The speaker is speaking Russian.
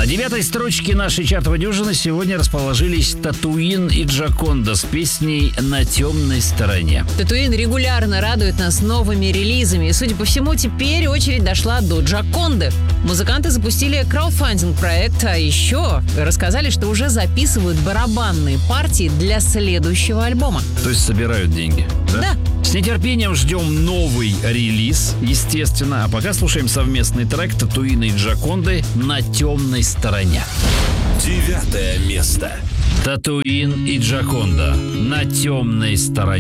9-й строчке нашей чартовой дюжины сегодня расположились Татуин и Джоконда с песней «На темной стороне». Татуин регулярно радует нас новыми релизами. И, судя по всему, теперь очередь дошла до Джоконды. Музыканты запустили краудфандинг-проект, а еще рассказали, что уже записывают барабанные партии для следующего альбома. То есть собирают деньги, да? Да. С нетерпением ждем новый релиз, естественно. А пока слушаем совместный трек Татуина и Джоконды «На темной стороне». 9 место. Татуин и Джоконда «На темной стороне».